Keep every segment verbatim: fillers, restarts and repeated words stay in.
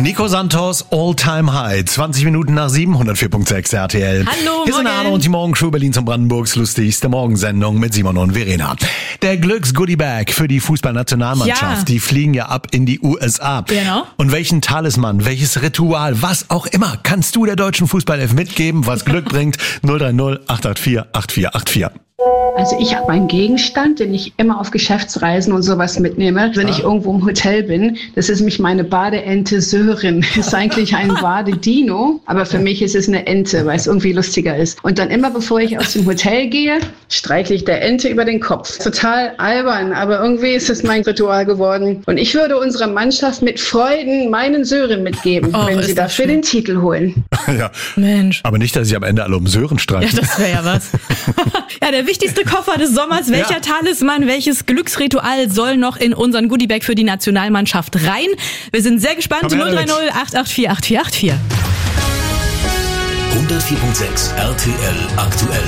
Nico Santos, All-Time High. zwanzig Minuten nach sieben, hundertvier Komma sechs R T L. Hallo, Hier sind Arno und die Morgenshow Berlin zum Brandenburgs lustigste Morgensendung mit Simon und Verena. Der Glücks-Goodie-Bag für die Fußballnationalmannschaft. Ja. Die fliegen ja ab in die U S A. Genau. Und welchen Talisman, welches Ritual, was auch immer, kannst du der deutschen Fußballelf mitgeben, was Glück bringt? null drei null acht acht vier acht vier acht vier. Also ich habe einen Gegenstand, den ich immer auf Geschäftsreisen und sowas mitnehme, wenn ich irgendwo im Hotel bin. Das ist nämlich meine Badeente Sören. Das ist eigentlich ein Badedino, aber für mich ist es eine Ente, weil es irgendwie lustiger ist. Und dann immer, bevor ich aus dem Hotel gehe, streichle ich der Ente über den Kopf. Total albern, aber irgendwie ist es mein Ritual geworden. Und ich würde unserer Mannschaft mit Freuden meinen Sören mitgeben, Oh, wenn ist sie das dafür schön. den Titel holen. Ja. Mensch. Aber nicht, dass sie am Ende alle um Sören Ja, streichen. das wäre ja was. Ja, der wichtigste Koffer des Sommers. Welcher Ja. Talisman, welches Glücksritual soll noch in unseren Goodiebag für die Nationalmannschaft rein? Wir sind sehr gespannt. Komm her null drei damit. null acht acht vier acht vier acht vier. hundertvier Komma sechs R T L aktuell.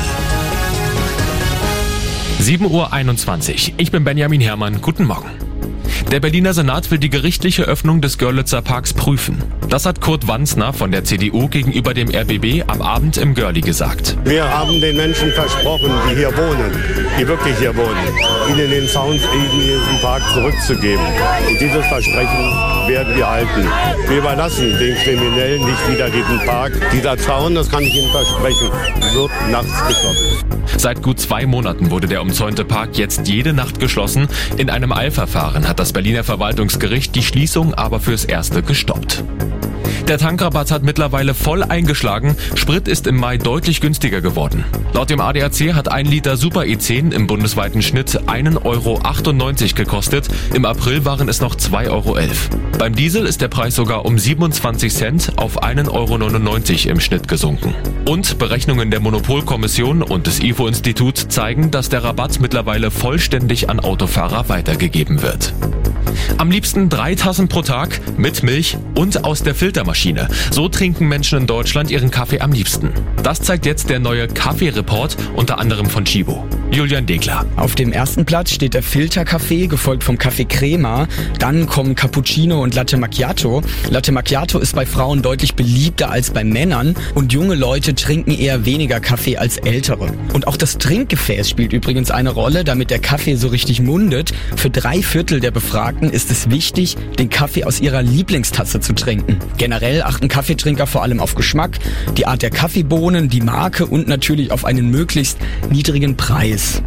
sieben Uhr einundzwanzig. Ich bin Benjamin Herrmann. Guten Morgen. Der Berliner Senat will die gerichtliche Öffnung des Görlitzer Parks prüfen. Das hat Kurt Wanzner von der C D U gegenüber dem R B B am Abend im Görli gesagt. Wir haben den Menschen versprochen, die hier wohnen, die wirklich hier wohnen, ihnen den Sound, ihnen diesen Park zurückzugeben. Und dieses Versprechen werden wir halten. Wir überlassen den Kriminellen nicht wieder diesen Park. Dieser Zaun, das kann ich Ihnen versprechen, wird nachts geschlossen. Seit gut zwei Monaten wurde der umzäunte Park jetzt jede Nacht geschlossen. In einem Eilverfahren hat das Berliner Verwaltungsgericht die Schließung aber fürs Erste gestoppt. Der Tankrabatt hat mittlerweile voll eingeschlagen. Sprit ist im Mai deutlich günstiger geworden. Laut dem A D A C hat ein Liter Super E zehn im bundesweiten Schnitt einen Euro achtundneunzig gekostet. Im April waren es noch zwei Euro elf. Beim Diesel ist der Preis sogar um siebenundzwanzig Cent auf einen Euro neunundneunzig im Schnitt gesunken. Und Berechnungen der Monopolkommission und des I F O-Institut zeigen, dass der Rabatt mittlerweile vollständig an Autofahrer weitergegeben wird. Am liebsten drei Tassen pro Tag mit Milch und aus der Filtermaschine. So trinken Menschen in Deutschland ihren Kaffee am liebsten. Das zeigt jetzt der neue Kaffee-Report, unter anderem von Chibo. Julian Degler. Auf dem ersten Platz steht der Filterkaffee, gefolgt vom Kaffee Crema. Dann kommen Cappuccino und Latte Macchiato. Latte Macchiato ist bei Frauen deutlich beliebter als bei Männern. Und junge Leute trinken eher weniger Kaffee als ältere. Und auch das Trinkgefäß spielt übrigens eine Rolle, damit der Kaffee so richtig mundet. Für drei Viertel der Befragten ist es wichtig, den Kaffee aus ihrer Lieblingstasse zu trinken. Generell achten Kaffeetrinker vor allem auf Geschmack, die Art der Kaffeebohnen, die Marke und natürlich auf einen möglichst niedrigen Preis.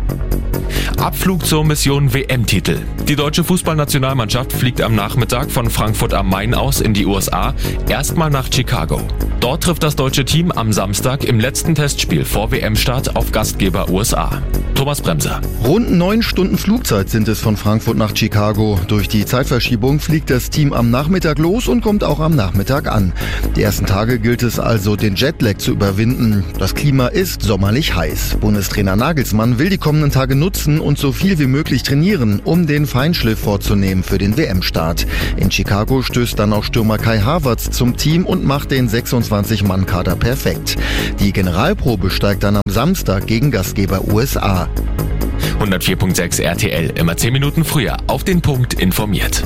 Abflug zur Mission W M-Titel. Die deutsche Fußballnationalmannschaft fliegt am Nachmittag von Frankfurt am Main aus in die U S A, erstmal nach Chicago. Dort trifft das deutsche Team am Samstag im letzten Testspiel vor W M-Start auf Gastgeber U S A. Thomas Bremser. Rund neun Stunden Flugzeit sind es von Frankfurt nach Chicago. Durch die Zeitverschiebung fliegt das Team am Nachmittag los und kommt auch am Nachmittag an. Die ersten Tage gilt es also, den Jetlag zu überwinden. Das Klima ist sommerlich heiß. Bundestrainer Nagelsmann will die kommenden Tage nutzen und so viel wie möglich trainieren, um den Feinschliff vorzunehmen für den W M-Start. In Chicago stößt dann auch Stürmer Kai Havertz zum Team und macht den sechsundzwanzig-Mann-Kader perfekt. Die Generalprobe steigt dann am Samstag gegen Gastgeber U S A. hundertvier Komma sechs R T L, immer zehn Minuten früher, auf den Punkt informiert.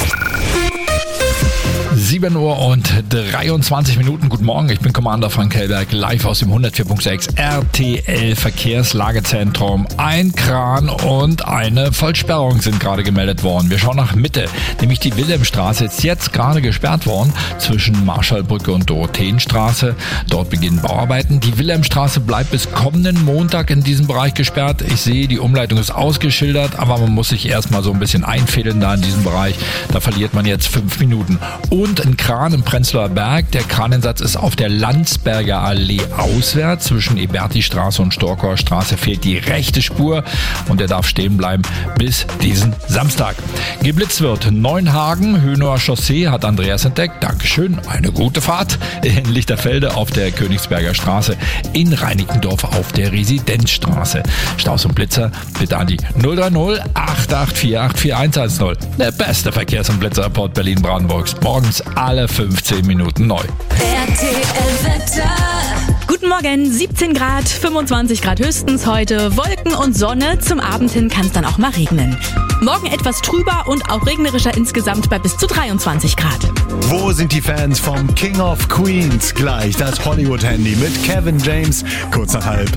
sieben Uhr und dreiundzwanzig Minuten. Guten Morgen, ich bin Commander Frank Hellberg, live aus dem hundertvier Komma sechs R T L Verkehrslagezentrum. Ein Kran und eine Vollsperrung sind gerade gemeldet worden. Wir schauen nach Mitte, nämlich die Wilhelmstraße ist jetzt gerade gesperrt worden zwischen Marschallbrücke und Dorotheenstraße. Dort beginnen Bauarbeiten. Die Wilhelmstraße bleibt bis kommenden Montag in diesem Bereich gesperrt. Ich sehe, die Umleitung ist ausgeschildert, aber man muss sich erstmal so ein bisschen einfädeln da in diesem Bereich. Da verliert man jetzt fünf Minuten. Und ein Kran im Prenzlauer Berg. Der Kranensatz ist auf der Landsberger Allee auswärts. Zwischen Eberti-Straße und Storkower Straße fehlt die rechte Spur und der darf stehen bleiben bis diesen Samstag. Geblitzt wird Neuenhagen, Hönower Chaussee, hat Andreas entdeckt. Dankeschön, eine gute Fahrt. In Lichterfelde auf der Königsberger Straße, in Reinickendorf auf der Residenzstraße. Staus und Blitzer bitte an die null drei null acht acht vier acht vier eins eins null. Der beste Verkehrs- und Blitzerreport Berlin-Brandenburgs. Morgens alle fünfzehn Minuten neu. R T L Wetter. Guten Morgen, siebzehn Grad, fünfundzwanzig Grad höchstens heute, Wolken und Sonne. Zum Abend hin kann es dann auch mal regnen. Morgen etwas trüber und auch regnerischer insgesamt bei bis zu dreiundzwanzig Grad. Wo sind die Fans vom King of Queens? Gleich das Hollywood-Handy mit Kevin James, kurz nach halb.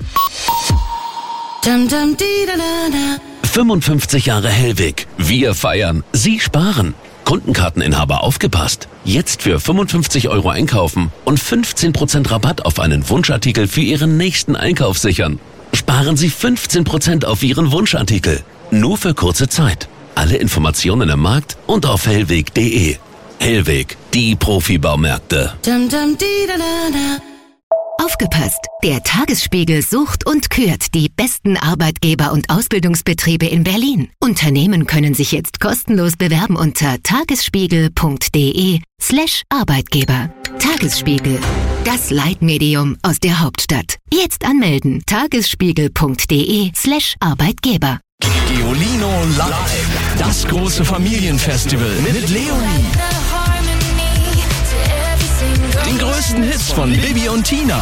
fünfundfünfzig Jahre Hellweg. Wir feiern, Sie sparen. Kundenkarteninhaber aufgepasst. Jetzt für fünfundfünfzig Euro einkaufen und fünfzehn Prozent Rabatt auf einen Wunschartikel für Ihren nächsten Einkauf sichern. Sparen Sie fünfzehn Prozent auf Ihren Wunschartikel. Nur für kurze Zeit. Alle Informationen im Markt und auf hellweg punkt de. Hellweg, die Profibaumärkte. Aufgepasst! Der Tagesspiegel sucht und kürt die besten Arbeitgeber und Ausbildungsbetriebe in Berlin. Unternehmen können sich jetzt kostenlos bewerben unter tagesspiegel.de slash Arbeitgeber. Tagesspiegel, das Leitmedium aus der Hauptstadt. Jetzt anmelden. tagesspiegel.de slash Arbeitgeber. Geolino Live. Das große Familienfestival mit Leonie. Den größten Hits von Bibi und Tina.